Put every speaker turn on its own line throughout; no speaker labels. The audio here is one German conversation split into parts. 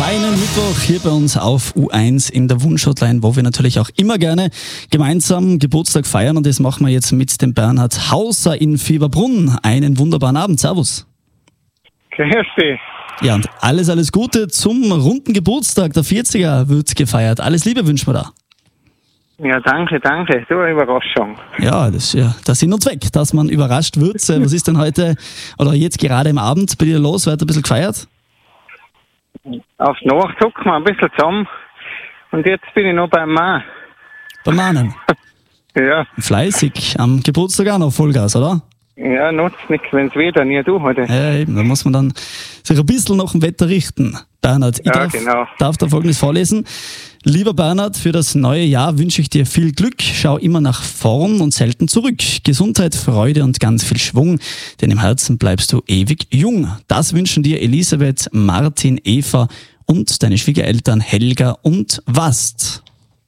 Feinen Mittwoch hier bei uns auf U1 in der Wunschhotline, wo wir natürlich auch immer gerne gemeinsam Geburtstag feiern. Und das machen wir jetzt mit dem Bernhard Hauser in Fieberbrunn. Einen wunderbaren Abend. Servus.
Grüß dich.
Ja, und alles Gute zum runden Geburtstag. Der 40er wird gefeiert. Alles Liebe wünschen wir da.
Ja, danke. So eine Überraschung.
Ja, das ist ja der Sinn und Zweck, dass man überrascht wird. Was ist denn heute oder jetzt gerade im Abend bei dir los? Wird ein bisschen gefeiert?
Auf Nacht hocken wir ein bisschen zusammen. Und jetzt bin ich noch beim Mann.
Beim Mahnen.
Ja.
Fleißig. Am Geburtstag auch noch Vollgas, oder?
Ja, nutzt nichts, wenn es weder nie du heute.
Ja, eben. Da muss man dann sich ein bisschen nach dem Wetter richten. Bernhard, ich darf da Folgendes vorlesen. Lieber Bernhard, für das neue Jahr wünsche ich dir viel Glück. Schau immer nach vorn und selten zurück. Gesundheit, Freude und ganz viel Schwung, denn im Herzen bleibst du ewig jung. Das wünschen dir Elisabeth, Martin, Eva und deine Schwiegereltern Helga und Wast.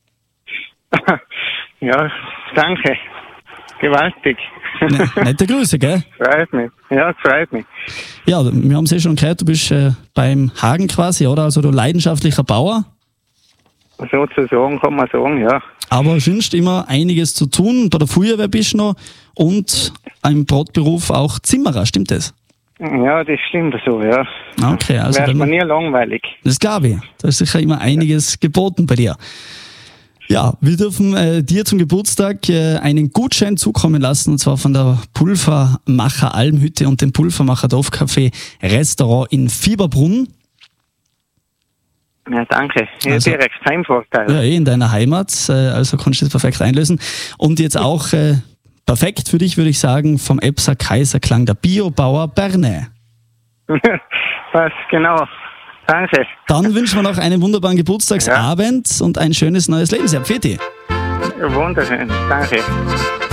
Ja, danke. Gewaltig.
Nette Grüße, gell?
Freut mich. Ja, freut mich.
Ja, wir haben es ja schon gehört, du bist beim Hagen quasi, oder? Also du leidenschaftlicher Bauer.
Sozusagen kann man sagen, ja.
Aber wünscht immer einiges zu tun. Bei der Feuerwehr bist du noch und im Brotberuf auch Zimmerer, stimmt das?
Ja, das stimmt so, ja.
Okay, also
Wird mir nie langweilig.
Das glaube ich. Da ist sicher immer einiges geboten bei dir. Ja, wir dürfen dir zum Geburtstag einen Gutschein zukommen lassen, und zwar von der Pulvermacher Almhütte und dem Pulvermacher Dorfcafé Restaurant in Fieberbrunn.
Ja, danke. Ja,
Also,
direkt Heimvorteil.
Ja, in deiner Heimat, also kannst du das perfekt einlösen. Und jetzt auch perfekt für dich, würde ich sagen, vom Epser Kaiserklang der Biobauer Berne.
Was, genau. Danke.
Dann wünschen wir noch einen wunderbaren Geburtstagsabend und ein schönes neues Lebensjahr. Pfiat.
Wunderschön. Danke.